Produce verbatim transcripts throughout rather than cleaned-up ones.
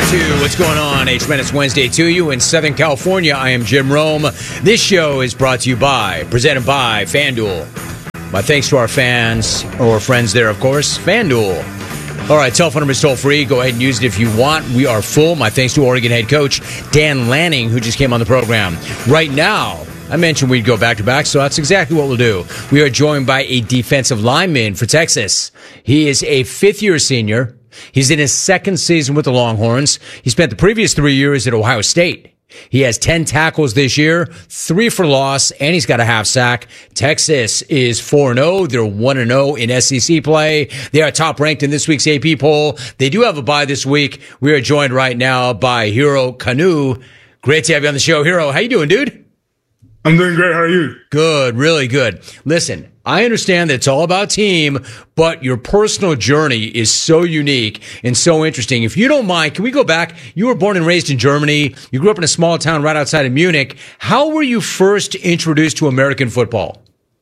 to What's Going On, H Minutes Wednesday to you in Southern California. I am Jim Rome. This show is brought to you by, presented by FanDuel. My thanks to our fans, or friends there, of course, FanDuel. All right, telephone number is toll free. Go ahead and use it if you want. We are full. My thanks to Oregon head coach Dan Lanning, who just came on the program. Right now, I mentioned we'd go back-to-back, so that's exactly what we'll do. We are joined by a defensive lineman for Texas. He is a fifth-year senior. He's in his second season with the Longhorns. He spent the previous three years at Ohio State. He has ten tackles this year, three for loss, and he's got a half sack. Texas is four and oh. They're one and oh in S E C play. They are top ranked in this week's A P poll. They do have a bye this week. We are joined right now by Hero Kanu. Great to have you on the show. Hero, how you doing, dude? I'm doing great. How are you? Good, really good. Listen, I understand that it's all about team, but your personal journey is so unique and so interesting. If you don't mind, can we go back? You were born and raised in Germany. You grew up in a small town right outside of Munich. How were you first introduced to American football?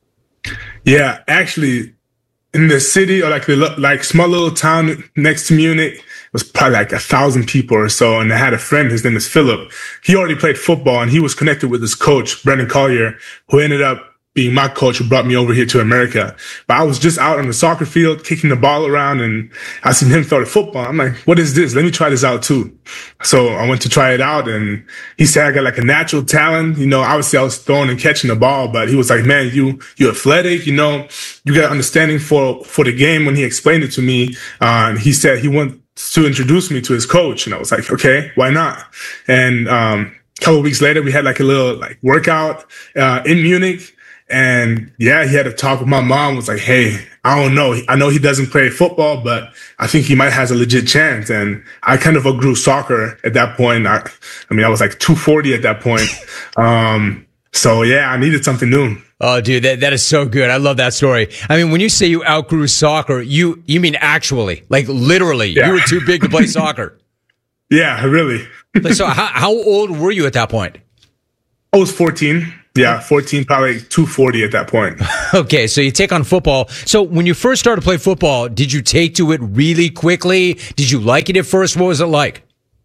Yeah, actually, in the city or like the like small little town next to Munich, was probably like a thousand people or so. And I had a friend, his name is Philip. He already played football and he was connected with his coach, Brendan Collier, who ended up being my coach who brought me over here to America. But I was just out on the soccer field, kicking the ball around, and I seen him throw the football. I'm like, what is this? Let me try this out too. So I went to try it out, and he said I got like a natural talent. You know, obviously I was throwing and catching the ball, but he was like, man, you, you're athletic, you know, you got understanding for, for the game when he explained it to me. Uh, and he said he wanted to introduce me to his coach. And I was like, okay, why not? And, um, a couple of weeks later, we had like a little like workout, uh, in Munich. And yeah, he had to talk with my mom, was like, hey, I don't know. I know he doesn't play football, but I think he might has a legit chance. And I kind of outgrew soccer at that point. I, I mean, I was like two forty at that point. Um, so yeah, I needed something new. Oh, dude, that, that is so good. I love that story. I mean, when you say you outgrew soccer, you, you mean actually, like literally, yeah. You were too big to play soccer. Yeah, really. So how, how old were you at that point? I was fourteen. Yeah, fourteen, probably two forty at that point. Okay, so you take on football. So when you first started to play football, did you take to it really quickly? Did you like it at first? What was it like?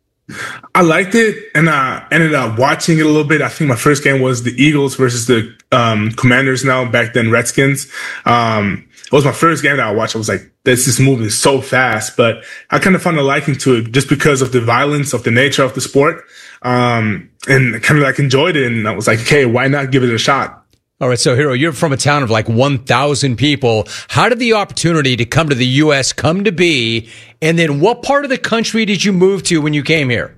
I liked it, and I ended up watching it a little bit. I think my first game was the Eagles versus the um, Commanders now, back then Redskins. Um, it was my first game that I watched. I was like, this is moving so fast, but I kind of found a liking to it just because of the violence of the nature of the sport. Um, and kind of like enjoyed it. And I was like, okay, why not give it a shot? All right. So Hero, you're from a town of like one thousand people. How did the opportunity to come to the U S come to be? And then what part of the country did you move to when you came here?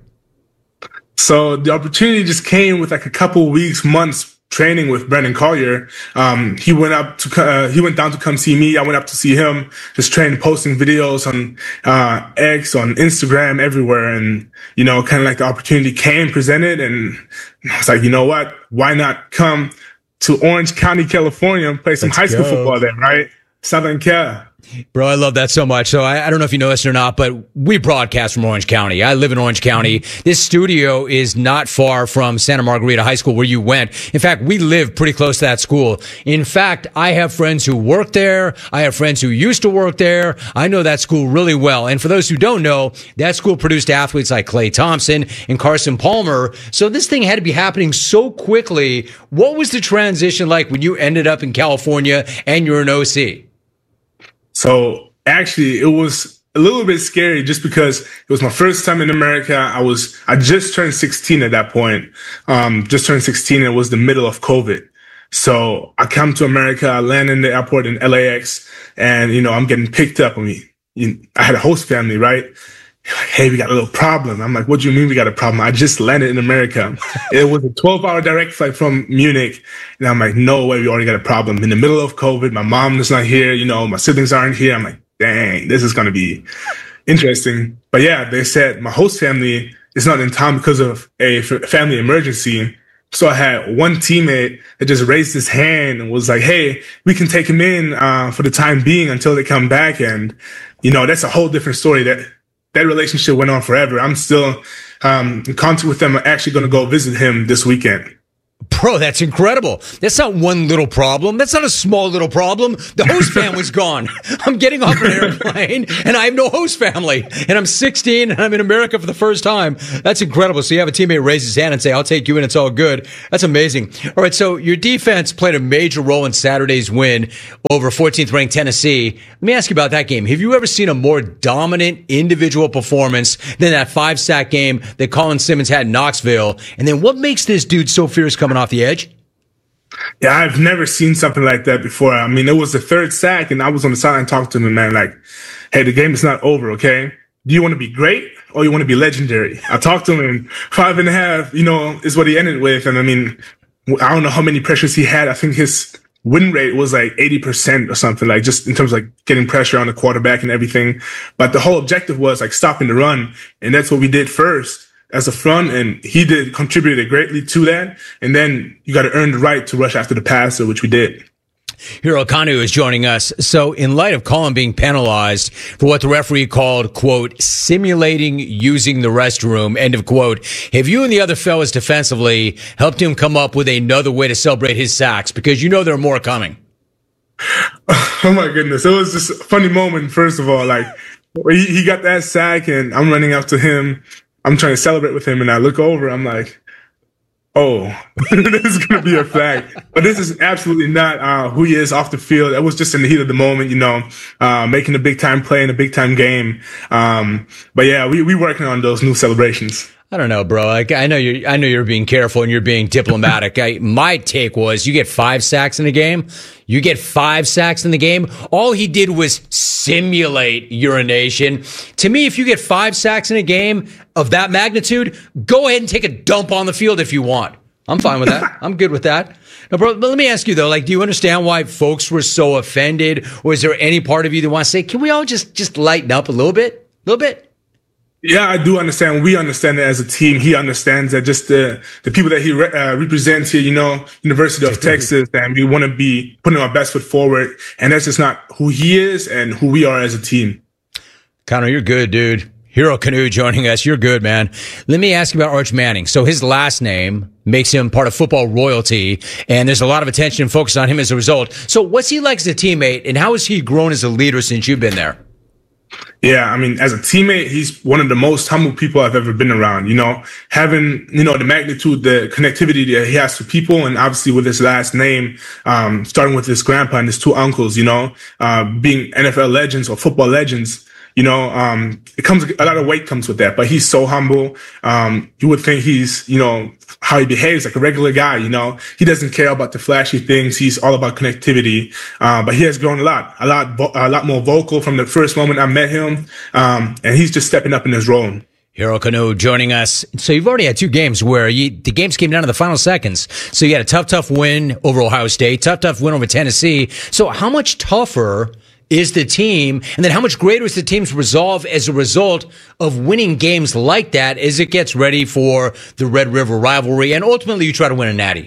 So the opportunity just came with like a couple weeks, months training with Brendan Collier. Um, he went up to, uh, he went down to come see me. I went up to see him, just training, posting videos on, uh, X, on Instagram, everywhere. And, you know, kind of like the opportunity came presented. And I was like, you know what? Why not come to Orange County, California and play some Let's high school go. football there, right? Southern Cal. Bro, I love that so much. So I, I don't know if you know this or not, but we broadcast from Orange County. I live in Orange County. This studio is not far from Santa Margarita High School where you went. In fact, we live pretty close to that school. In fact, I have friends who work there. I have friends who used to work there. I know that school really well. And for those who don't know, that school produced athletes like Klay Thompson and Carson Palmer. So this thing had to be happening so quickly. What was the transition like when you ended up in California and you're an O C? So actually, it was a little bit scary just because it was my first time in America. I was, I just turned sixteen at that point. Um, just turned sixteen. And it was the middle of COVID. So I come to America, I land in the airport in L A X, and, you know, I'm getting picked up. I mean, you, I had a host family, right? Like, hey, we got a little problem. I'm like, what do you mean we got a problem? I just landed in America. It was a twelve hour direct flight from Munich. And I'm like, no way, we already got a problem. In the middle of COVID, my mom is not here. You know, my siblings aren't here. I'm like, dang, this is going to be interesting. But yeah, they said my host family is not in town because of a family emergency. So I had one teammate that just raised his hand and was like, hey, we can take him in uh, for the time being until they come back. And, you know, that's a whole different story. That That relationship went on forever. I'm still um, in contact with them. I'm actually going to go visit him this weekend. Bro, that's incredible. That's not one little problem. That's not a small little problem. The host family's gone. I'm getting off an airplane and I have no host family. And I'm sixteen and I'm in America for the first time. That's incredible. So you have a teammate raise his hand and say, I'll take you in. It's all good. That's amazing. All right. So your defense played a major role in Saturday's win over fourteenth ranked Tennessee. Let me ask you about that game. Have you ever seen a more dominant individual performance than that five sack game that Colin Simmons had in Knoxville? And then what makes this dude so fierce coming off the edge? Yeah, I've never seen something like that before. I mean, it was the third sack, and I was on the sideline talking to him, man, like, hey, the game is not over, okay? Do you want to be great or you want to be legendary? I talked to him, and five and a half, you know, is what he ended with. And I mean, I don't know how many pressures he had. I think his win rate was like eighty percent or something, like just in terms of like getting pressure on the quarterback and everything. But the whole objective was like stopping the run. And that's what we did first as a front, and he did contributed greatly to that. And then you got to earn the right to rush after the passer, which we did. Hero Kanu is joining us. So in light of Colin being penalized for what the referee called, quote, simulating using the restroom, end of quote, have you and the other fellas defensively helped him come up with another way to celebrate his sacks? Because you know there are more coming. Oh my goodness. It was just a funny moment, first of all. Like, he, he got that sack and I'm running up to him. I'm trying to celebrate with him, and I look over. I'm like, oh, this is going to be a flag. But this is absolutely not uh, who he is off the field. It was just in the heat of the moment, you know, uh, making a big-time play in a big-time game. Um, but, yeah, we we working on those new celebrations. I don't know, bro. Like, I know you're, I know you're being careful and you're being diplomatic. I, my take was you get five sacks in a game. You get five sacks in the game. All he did was simulate urination. To me, if you get five sacks in a game of that magnitude, go ahead and take a dump on the field if you want. I'm fine with that. I'm good with that. Now, bro, but let me ask you though, like, do you understand why folks were so offended? Or is there any part of you that wants to say, can we all just, just lighten up a little bit? A little bit? Yeah, I do understand. We understand it as a team. He understands that just the the people that he re- uh, represents here, you know, University of Texas, and we want to be putting our best foot forward. And that's just not who he is and who we are as a team. Connor, you're good, dude. Hero Kanu joining us. You're good, man. Let me ask you about Arch Manning. So his last name makes him part of football royalty, and there's a lot of attention focused on him as a result. So what's he like as a teammate, and how has he grown as a leader since you've been there? Yeah, I mean, as a teammate, he's one of the most humble people I've ever been around. You know, having, you know, the magnitude, the connectivity that he has to people, and obviously with his last name, um, starting with his grandpa and his two uncles, you know, uh, being N F L legends or football legends. You know, um, it comes, a lot of weight comes with that, but he's so humble. Um, you would think he's, you know, how he behaves like a regular guy, you know, he doesn't care about the flashy things. He's all about connectivity. Uh, but he has grown a lot, a lot, a lot more vocal from the first moment I met him. Um, and he's just stepping up in his role. Hero Kanu joining us. So you've already had two games where you, the games came down to the final seconds. So you had a tough, tough win over Ohio State, tough, tough win over Tennessee. So how much tougher is the team, and then how much greater is the team's resolve as a result of winning games like that as it gets ready for the Red River rivalry, and ultimately you try to win a natty?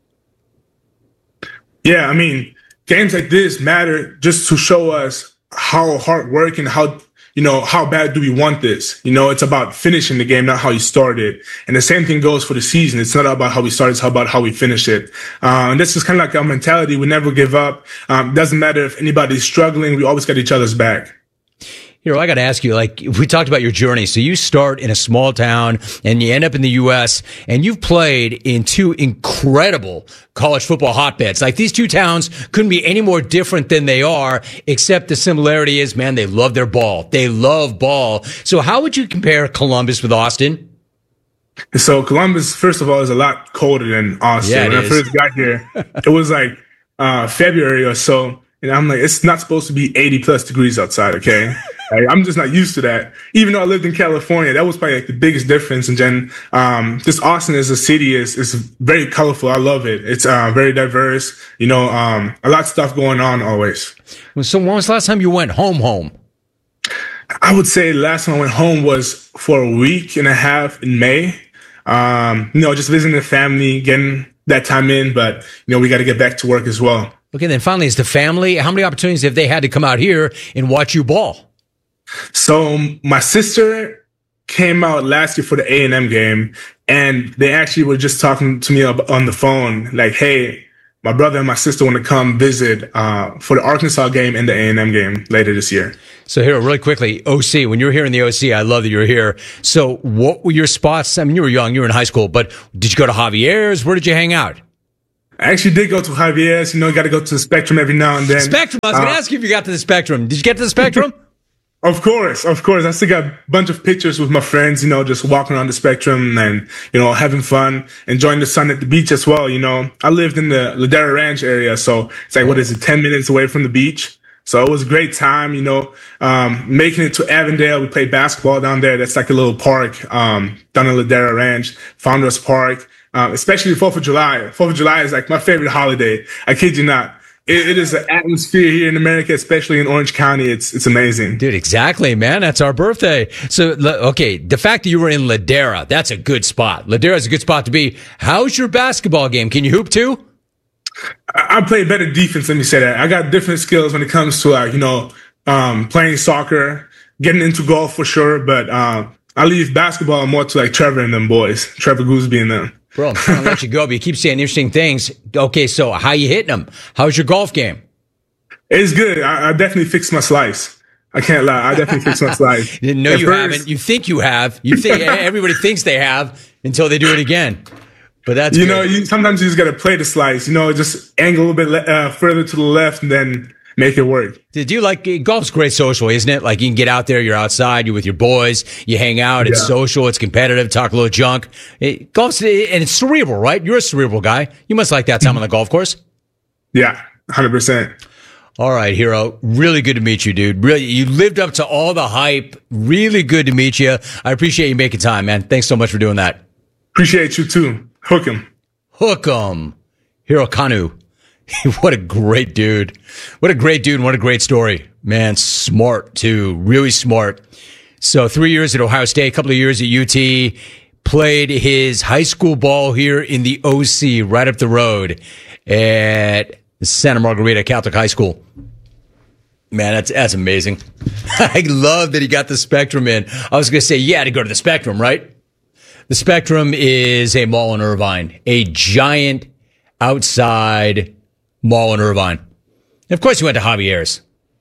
Yeah, I mean, games like this matter just to show us how hard work and how, you know, how bad do we want this? You know, it's about finishing the game, not how you started. And the same thing goes for the season. It's not about how we start, it's about how we finish it. Uh, and this is kind of like our mentality. We never give up. Um, doesn't matter if anybody's struggling. We always got each other's back. Hero, I got to ask you, like, we talked about your journey. So you start in a small town and you end up in the U S and you've played in two incredible college football hotbeds. Like, these two towns couldn't be any more different than they are, except the similarity is, man, they love their ball. They love ball. So how would you compare Columbus with Austin? So Columbus, first of all, is a lot colder than Austin. Yeah, when is. I first got here, it was like uh, February or so. And I'm like, it's not supposed to be eighty plus degrees outside, okay? Like, I'm just not used to that. Even though I lived in California, that was probably like the biggest difference. And then um, just Austin as a city is is very colorful. I love it. It's uh, very diverse. You know, um, a lot of stuff going on always. So when was the last time you went home home? I would say the last time I went home was for a week and a half in May. Um, you know, just visiting the family, getting that time in. But, you know, we got to get back to work as well. Okay, then finally, is the family, how many opportunities have they had to come out here and watch you ball? So my sister came out last year for the A and M game, and they actually were just talking to me on the phone, like, hey, my brother and my sister want to come visit uh, for the Arkansas game and the A and M game later this year. So here, really quickly, O C, when you were here in the O C, I love that you were here. So what were your spots? I mean, you were young, you were in high school, but did you go to Javier's? Where did you hang out? I actually did go to Javier's. You know, got to go to the Spectrum every now and then. Spectrum? I was going to uh, ask you if you got to the Spectrum. Did you get to the Spectrum? Of course, of course. I still got a bunch of pictures with my friends, you know, just walking around the Spectrum and, you know, having fun, enjoying the sun at the beach as well. You know, I lived in the Ladera Ranch area, so it's like, what is it, ten minutes away from the beach. So it was a great time, you know, um, making it to Avondale. We played basketball down there. That's like a little park, um, down in Ladera Ranch, Founders Park, um, especially the fourth of July. fourth of July is like my favorite holiday. I kid you not. It, it is an atmosphere here in America, especially in Orange County. It's it's amazing. Dude, exactly, man. That's our birthday. So, okay, the fact that you were in Ladera, that's a good spot. Ladera is a good spot to be. How's your basketball game? Can you hoop too? I, I play better defense, let me say that. I got different skills when it comes to, like, you know, um, playing soccer, getting into golf for sure. But um, I leave basketball more to, like, Trevor and them boys, Trevor Gooseby and them. Bro, I'm trying to let you go, but you keep saying interesting things. Okay, so how you hitting them? How's your golf game? It's good. I, I definitely fixed my slice. I can't lie. I definitely fixed my slice. You know you first, haven't. You think you have. You think everybody thinks they have until they do it again. But that's you good. know. You, sometimes you just got to play the slice. You know, just angle a little bit uh, further to the left, and then make it work. Did you like golf's great social, isn't it? Like you can get out there, you're outside, you're with your boys, you hang out, it's yeah. social, it's competitive, talk a little junk. It, golf's and it's cerebral, right? You're a cerebral guy. You must like that time on the golf course. Yeah, one hundred percent. All right, Hero. Really good to meet you, dude. Really, you lived up to all the hype. Really good to meet you. I appreciate you making time, man. Thanks so much for doing that. Appreciate you too. Hook 'em. Hook 'em. Hero Kanu. What a great dude. What a great dude and what a great story. Man, smart too. Really smart. So three years at Ohio State, a couple of years at U T, played his high school ball here in the O C right up the road at Santa Margarita Catholic High School. Man, that's that's amazing. I love that he got the Spectrum in. I was going to say, yeah, to go to the Spectrum, right? The Spectrum is a mall in Irvine, a giant outside mall in Irvine. And of course, he went to Javier's.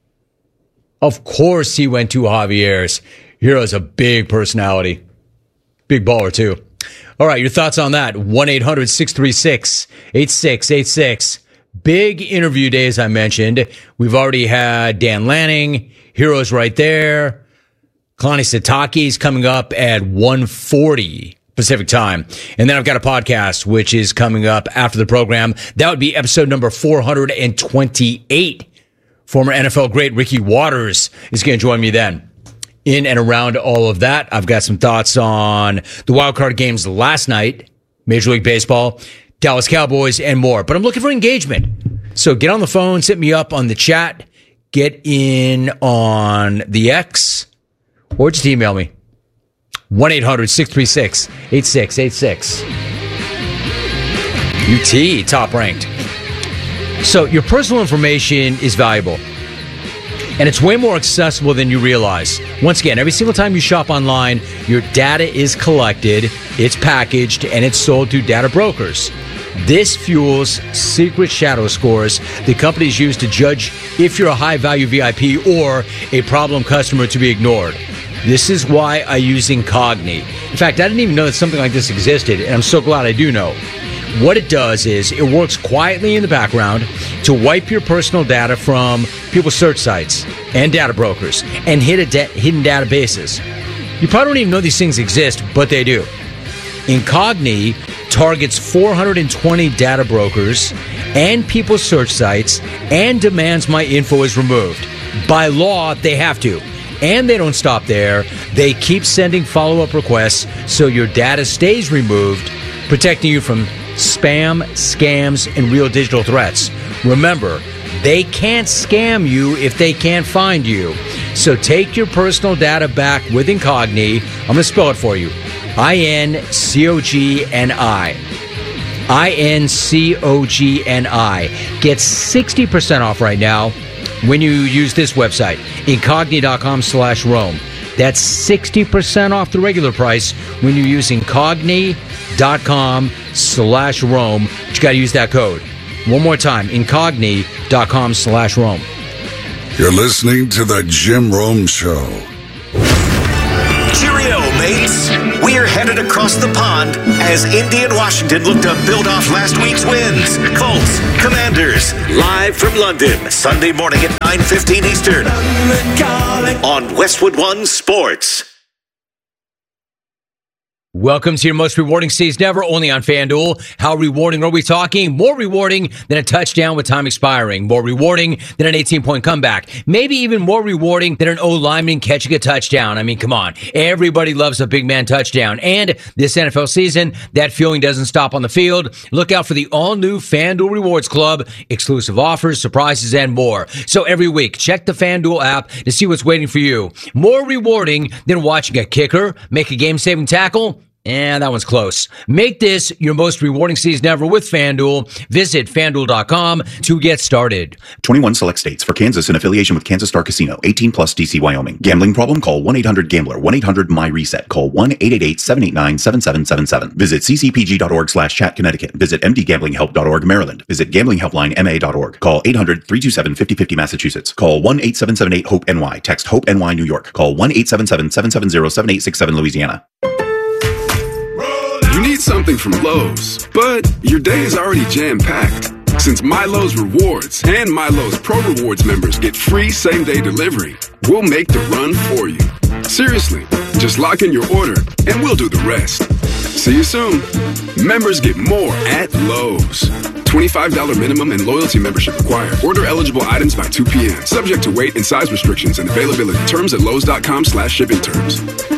Of course, he went to Javier's. Hero's a big personality. Big baller, too. All right, your thoughts on that? one eight hundred six three six eight six eight six. Big interview day, as I mentioned. We've already had Dan Lanning. Hero's right there. Kalani Sitake's coming up at one forty Pacific time. And then I've got a podcast, which is coming up after the program. That would be episode number four twenty-eight. Former N F L great Ricky Watters is going to join me then. In and around all of that, I've got some thoughts on the wildcard games last night, Major League Baseball, Dallas Cowboys, and more. But I'm looking for engagement. So get on the phone, hit me up on the chat, get in on the X, or just email me. one eight hundred six three six eight six eight six. U T, top ranked. So your personal information is valuable. And it's way more accessible than you realize. Once again, every single time you shop online, your data is collected, it's packaged, and it's sold to data brokers. This fuels secret shadow scores the companies use to judge if you're a high-value V I P or a problem customer to be ignored. This is why I use Incogni. In fact, I didn't even know that something like this existed, and I'm so glad I do know. What it does is it works quietly in the background to wipe your personal data from people's search sites and data brokers and hidden, da- hidden databases. You probably don't even know these things exist, but they do. Incogni targets four hundred twenty data brokers and people's search sites and demands my info is removed. By law, they have to. And they don't stop there. They keep sending follow-up requests so your data stays removed, protecting you from spam, scams, and real digital threats. Remember, they can't scam you if they can't find you. So take your personal data back with Incogni. I'm going to spell it for you. I N C O G N I. I N C O G N I. Get sixty percent off right now when you use this website, incogni.com slash Rome. That's sixty percent off the regular price when you're using Cogni.com slash Rome. But you got to use that code. One more time, Incogni.com slash Rome. You're listening to The Jim Rome Show. Cheerio, mates. We're headed across the pond as Indy and Washington look to build off last week's wins. Colts, Commanders, live from London, Sunday morning at nine fifteen Eastern on Westwood One Sports. Welcome to your most rewarding season ever, only on FanDuel. How rewarding are we talking? More rewarding than a touchdown with time expiring. More rewarding than an eighteen-point comeback. Maybe even more rewarding than an O-lineman catching a touchdown. I mean, come on. Everybody loves a big man touchdown. And this N F L season, that feeling doesn't stop on the field. Look out for the all-new FanDuel Rewards Club, exclusive offers, surprises, and more. So every week, check the FanDuel app to see what's waiting for you. More rewarding than watching a kicker make a game-saving tackle. And that one's close. Make this your most rewarding season ever with FanDuel. Visit FanDuel dot com to get started. twenty-one select states. For Kansas in affiliation with Kansas Star Casino. eighteen plus D C Wyoming. Gambling problem? Call one eight hundred gambler. one eight hundred my reset. Call one eight eight eight seven eight nine seven seven seven seven. Visit ccpg.org slash chat Connecticut. Visit m d gambling help dot org Maryland. Visit gambling helpline m a dot org. Call eight hundred three two seven five oh five oh Massachusetts. Call one eight seven seven eight hope N Y. Text HOPE N Y New York. Call one eight seven seven seven seven zero seven eight six seven Louisiana. You need something from Lowe's, but your day is already jam-packed. Since Milo's Rewards and Milo's Pro Rewards members get free same-day delivery, we'll make the run for you. Seriously, just lock in your order and we'll do the rest. See you soon. Members get more at Lowe's. twenty-five dollars minimum and loyalty membership required. Order eligible items by two p.m. Subject to weight and size restrictions and availability. Terms at lowes.com slash shipping terms.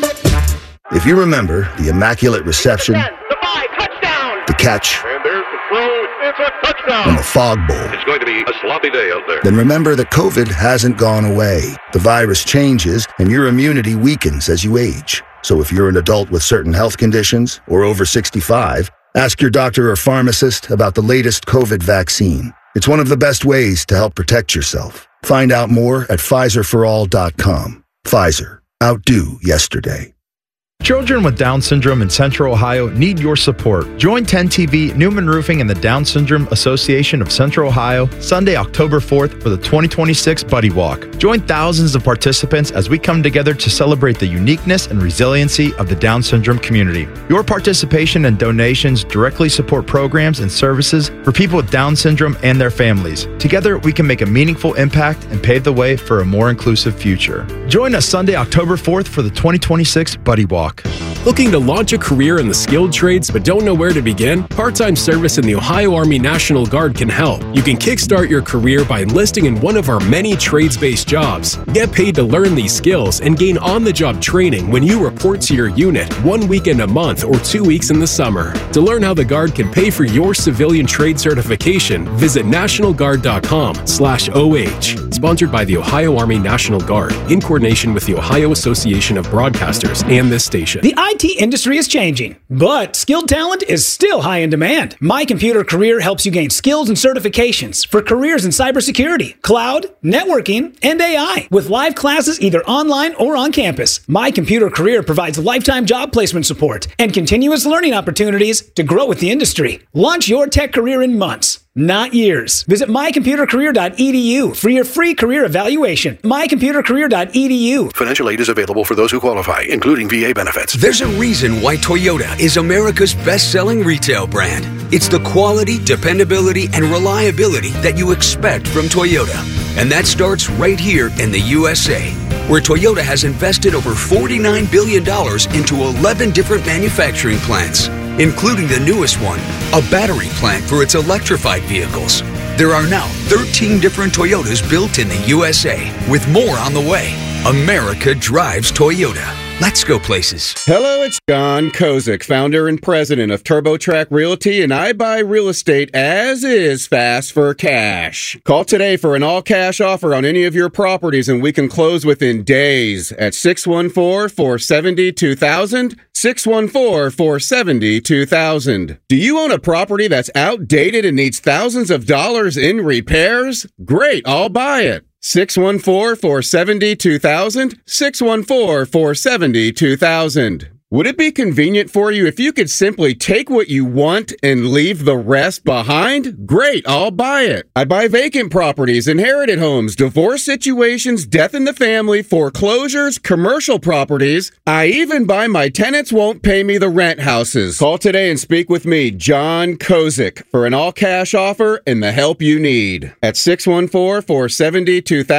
If you remember the immaculate reception, the five, touchdown, the catch, and there's the throw, it's a touchdown, and the fog bowl, it's going to be a sloppy day out there. Then remember that COVID hasn't gone away. The virus changes, and your immunity weakens as you age. So if you're an adult with certain health conditions or over sixty-five, ask your doctor or pharmacist about the latest COVID vaccine. It's one of the best ways to help protect yourself. Find out more at Pfizer for all dot com. Pfizer. Outdo yesterday. Children with Down syndrome in Central Ohio need your support. Join ten T V, Newman Roofing, and the Down Syndrome Association of Central Ohio Sunday, October fourth for the twenty twenty-six Buddy Walk. Join thousands of participants as we come together to celebrate the uniqueness and resiliency of the Down syndrome community. Your participation and donations directly support programs and services for people with Down syndrome and their families. Together, we can make a meaningful impact and pave the way for a more inclusive future. Join us Sunday, October fourth for the twenty twenty-six Buddy Walk. Looking to launch a career in the skilled trades but don't know where to begin? Part-time service in the Ohio Army National Guard can help. You can kickstart your career by enlisting in one of our many trades-based jobs. Get paid to learn these skills and gain on-the-job training when you report to your unit one weekend a month or two weeks in the summer. To learn how the Guard can pay for your civilian trade certification, visit national guard dot com slash O H. Sponsored by the Ohio Army National Guard in coordination with the Ohio Association of Broadcasters and this station. The I T industry is changing, but skilled talent is still high in demand. My Computer Career helps you gain skills and certifications for careers in cybersecurity, cloud, networking, and A I, with live classes either online or on campus. My Computer Career provides lifetime job placement support and continuous learning opportunities to grow with the industry. Launch your tech career in months, not years. Visit my computer career dot e d u for your free career evaluation. my computer career dot e d u. Financial aid is available for those who qualify, including V A benefits. There's a reason why Toyota is America's best-selling retail brand. It's the quality, dependability, and reliability that you expect from Toyota. And that starts right here in the U S A, where Toyota has invested over forty-nine billion dollars into eleven different manufacturing plants, including the newest one, a battery plant for its electrified vehicles. There are now thirteen different Toyotas built in the U S A, with more on the way. America drives Toyota. Let's go places. Hello, it's John Kozik, founder and president of TurboTrack Realty, and I buy real estate as is fast for cash. Call today for an all-cash offer on any of your properties, and we can close within days at six one four, four seven two, two thousand, six one four, four seven two thousand. Do you own a property that's outdated and needs thousands of dollars in repairs? Great, I'll buy it. six one four, four seven zero, two thousand, six one four, four seven zero, two thousand. Would it be convenient for you if you could simply take what you want and leave the rest behind? Great, I'll buy it. I buy vacant properties, inherited homes, divorce situations, death in the family, foreclosures, commercial properties. I even buy my tenants won't pay me the rent houses. Call today and speak with me, John Kozik, for an all-cash offer and the help you need at six one four, four seven zero, two thousand.